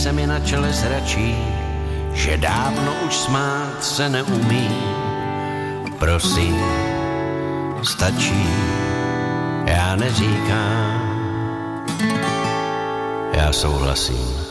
se mi na čele zračí, že dávno už smát se neumí. Prosím, stačí, já neříkám, já souhlasím.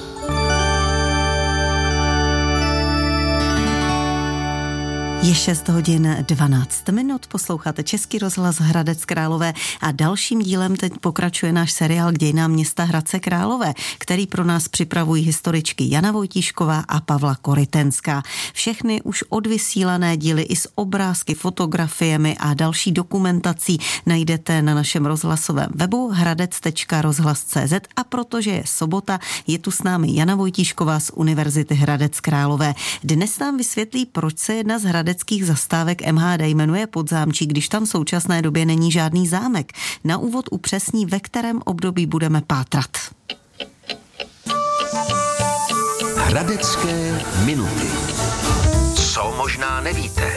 Je 6:12, posloucháte Český rozhlas Hradec Králové a dalším dílem teď pokračuje náš seriál k dějinám města Hradce Králové, který pro nás připravují historičky Jana Vojtíšková a Pavla Korytenská. Všechny už odvysílané díly i s obrázky, fotografiemi a další dokumentací najdete na našem rozhlasovém webu hradec.rozhlas.cz a protože je sobota, je tu s námi Jana Vojtíšková z Univerzity Hradec Králové. Dnes nám vysvětlí, proč se jedna z hradeckých zastávek MHD jmenuje Podzámčí, když tam v současné době není žádný zámek. Na úvod upřesní, ve kterém období budeme pátrat. Hradecké minuty. Co možná nevíte?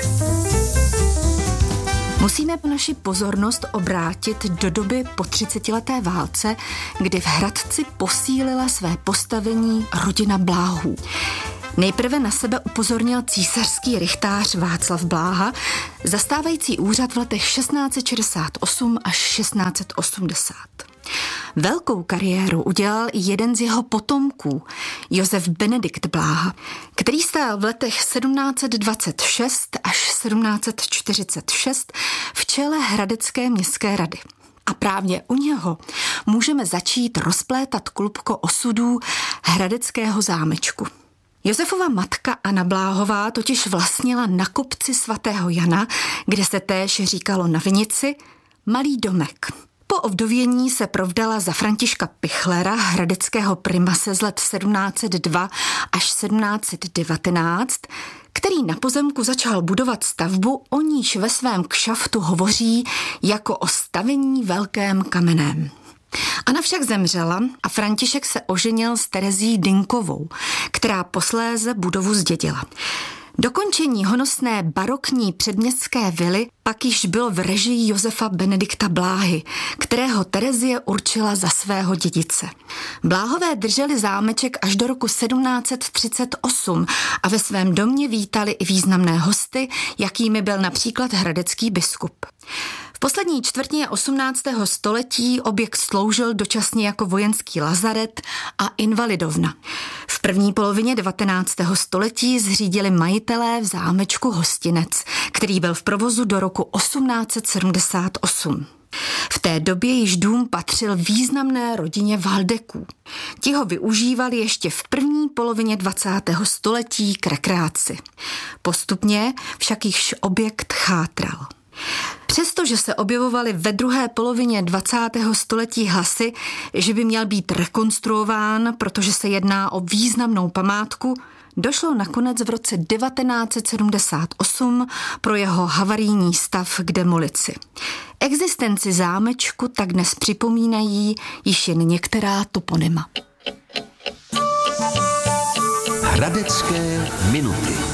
Musíme naši pozornost obrátit do doby po 30leté válce, kdy v Hradci posílila své postavení rodina Bláhů. Nejprve na sebe upozornil císařský rychtář Václav Bláha, zastávající úřad v letech 1668 až 1680. Velkou kariéru udělal i jeden z jeho potomků, Josef Benedikt Bláha, který stál v letech 1726 až 1746 v čele Hradecké městské rady. A právě u něho můžeme začít rozplétat klubko osudů hradeckého zámečku. Josefova matka Anna Bláhová totiž vlastnila na kopci svatého Jana, kde se též říkalo na vinici, malý domek. Po ovdovění se provdala za Františka Pichlera, hradeckého primase z let 1702 až 1719, který na pozemku začal budovat stavbu, o níž ve svém kšaftu hovoří jako o stavení velkém kamenem. Anna však zemřela a František se oženil s Terezí Dynkovou, která posléze budovu zdědila. Dokončení honosné barokní předměstské vily pak již bylo v režii Josefa Benedikta Bláhy, kterého Terezie určila za svého dědice. Bláhové drželi zámeček až do roku 1738 a ve svém domě vítali i významné hosty, jakými byl například hradecký biskup. V poslední čtvrtině 18. století objekt sloužil dočasně jako vojenský lazaret a invalidovna. V první polovině 19. století zřídili majitelé v zámečku hostinec, který byl v provozu do roku 1878. V té době již dům patřil významné rodině Valdeků. Ti ho využívali ještě v první polovině 20. století k rekreaci. Postupně však již objekt chátral. Přestože se objevovaly ve druhé polovině 20. století hlasy, že by měl být rekonstruován, protože se jedná o významnou památku, došlo nakonec v roce 1978 pro jeho havarijní stav k demolici. Existenci zámečku tak dnes připomínají již jen některá toponyma. Hradecké minuty.